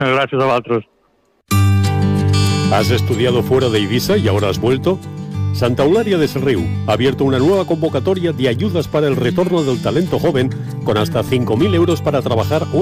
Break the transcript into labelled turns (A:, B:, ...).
A: Gràcies a vosaltres.
B: ¿Has estudiado fuera de Ibiza y ahora has vuelto? Santa Eulalia de Serriu ha abierto una nueva convocatoria de ayudas para el retorno del talento joven con hasta 5.000 euros para trabajar